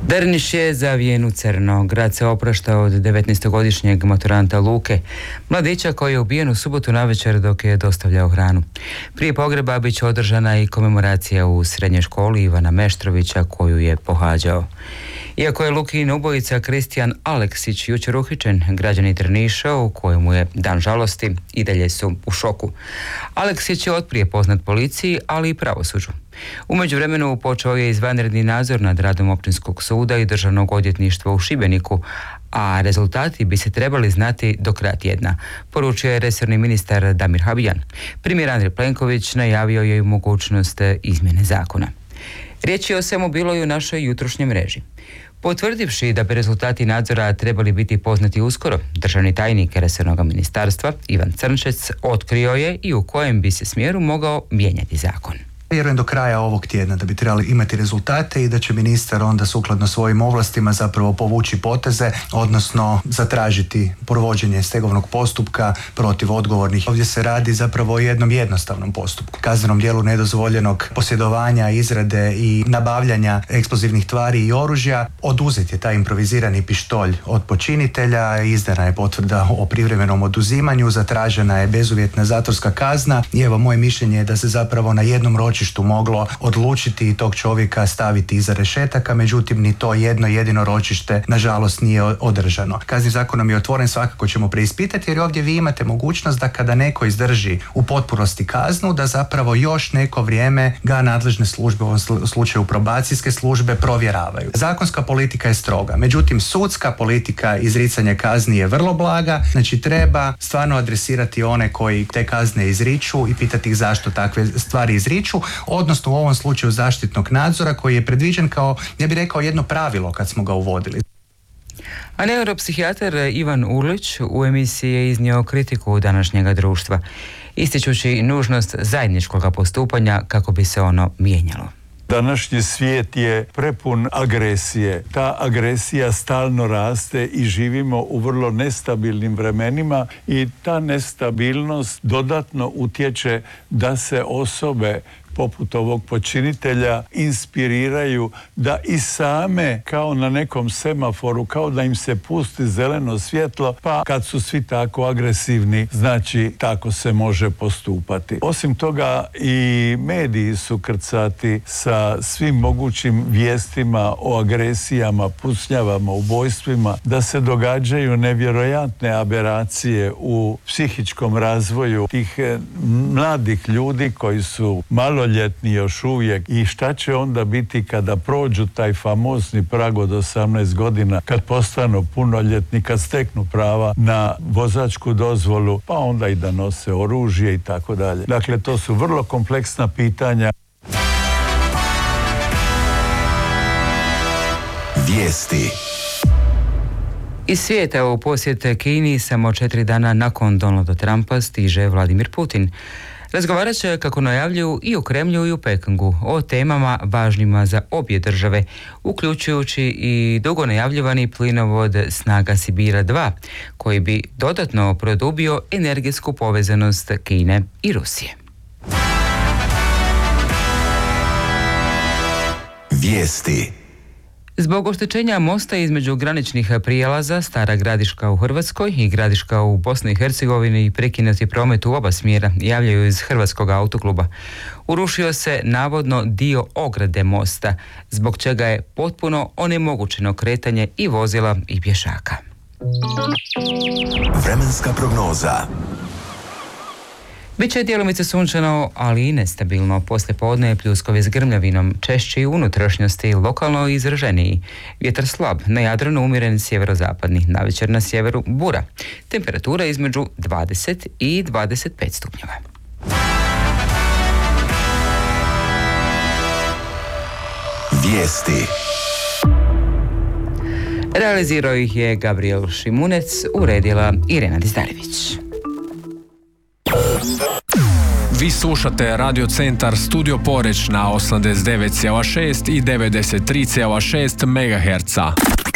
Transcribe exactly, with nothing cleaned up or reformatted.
Drniš je zavijen u crno. Grad se oprašta od devetnaestogodišnjeg maturanta Luke, mladića koji je ubijen u subotu navečer dok je dostavljao hranu. Prije pogreba bit će održana i komemoracija u srednjoj školi Ivana Meštrovića koju je pohađao. Iako je Lukin ubojica Kristijan Aleksić jučer uhićen, građani Drniša, u kojemu je dan žalosti, i dalje su u šoku. Aleksić je otprije poznat policiji, ali i pravosuđu. U međuvremenu počeo je izvanredni nadzor nad radom Općinskog suda i Državnog odvjetništva u Šibeniku, a rezultati bi se trebali znati do kraja tjedna, poručio je resorni ministar Damir Habijan. Premijer Andrej Plenković najavio je i mogućnost izmjene zakona. Riječ je o svemu bilo i u našoj jutrošnjoj mreži. Potvrdivši da bi rezultati nadzora trebali biti poznati uskoro, državni tajnik resornog ministarstva Ivan Crnčec otkrio je i u kojem bi se smjeru mogao mijenjati zakon. Vjerujem do kraja ovog tjedna da bi trebali imati rezultate i da će ministar onda sukladno svojim ovlastima zapravo povući poteze, odnosno zatražiti provođenje stegovnog postupka protiv odgovornih. Ovdje se radi zapravo o jednom jednostavnom postupku. Kaznenom djelu nedozvoljenog posjedovanja, izrade i nabavljanja eksplozivnih tvari i oružja. Oduzet je taj improvizirani pištolj od počinitelja, izdana je potvrda o privremenom oduzimanju, zatražena je bezuvjetna zatvorska kazna i evo moje mišljenje je da se zapravo na jednom ročištu moglo odlučiti i tog čovjeka staviti iza rešetaka, međutim ni to jedno jedino ročište nažalost nije održano. Kaznim zakonom je otvoren, svakako ćemo preispitati jer ovdje vi imate mogućnost da kada neko izdrži u potpunosti kaznu, da zapravo još neko vrijeme ga nadležne službe, u ovom slučaju probacijske službe, provjeravaju. Zakonska politika je stroga, međutim sudska politika izricanja kazni je vrlo blaga, znači treba stvarno adresirati one koji te kazne izriču i pitati ih zašto takve stvari izriču, odnosno u ovom slučaju zaštitnog nadzora koji je predviđen kao, ja bih rekao, jedno pravilo kad smo ga uvodili. A neuropsihijatar Ivan Urlić u emisiji je iznio kritiku današnjega društva, ističući nužnost zajedničkog postupanja kako bi se ono mijenjalo. Današnji svijet je prepun agresije. Ta agresija stalno raste i živimo u vrlo nestabilnim vremenima i ta nestabilnost dodatno utječe da se osobe poput ovog počinitelja inspiriraju da i same kao na nekom semaforu, kao da im se pusti zeleno svjetlo, pa kad su svi tako agresivni, znači tako se može postupati. Osim toga i mediji su krcati sa svim mogućim vijestima o agresijama, pucnjavama, ubojstvima, da se događaju nevjerojatne aberacije u psihičkom razvoju tih mladih ljudi koji su malo ljetni još uvijek i šta će onda biti kada prođu taj famozni prag od osamnaest godina, kad postanu punoljetni, kad steknu prava na vozačku dozvolu, pa onda i da nose oružje i tako dalje. Dakle, to su vrlo kompleksna pitanja. Vijesti iz svijeta u posjet Kini samo četiri dana nakon Donalda Trumpa stiže Vladimir Putin. Razgovarat će, kako najavljuju, i u Kremlju i u Pekingu o temama važnima za obje države, uključujući i dugo najavljivani plinovod Snaga Sibira dva, koji bi dodatno produbio energetsku povezanost Kine i Rusije. Vijesti. Zbog oštećenja mosta između graničnih prijelaza Stara Gradiška u Hrvatskoj i Gradiška u Bosni i Hercegovini prekinuti promet u oba smjera, javljaju iz Hrvatskog autokluba. Urušio se navodno dio ograde mosta, zbog čega je potpuno onemogućeno kretanje i vozila i pješaka. Vremenska prognoza. Biće djelomice sunčano, ali i nestabilno. Poslije podne pljuskovi s grmljavinom, češći u unutrašnjosti, lokalno izraženiji. Vjetar slab, na Jadranu umjeren sjeverozapadni, navečer na sjeveru bura. Temperatura između dvadeset i dvadeset pet stupnjeva. Vijesti. Realizirao ih je Gabriel Šimunec, uredila Irena Dizdarević. Vi slušate Radio Centar Studio Poreć na osamdeset devet zarez šest i devedeset tri zarez šest megaherca.